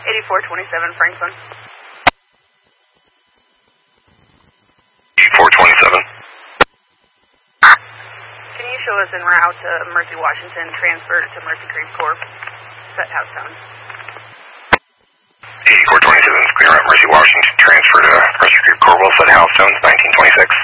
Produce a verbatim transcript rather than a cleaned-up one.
eighty-four twenty-seven Franklin. eighty-four twenty-seven. Can you show us en route to Mercy, Washington, transfer to Mercy Creek Corp, set house tones? eighty-four twenty-seven, clear out Mercy, Washington, transfer to Mercy Creek Corp, set house tones, nineteen twenty-six.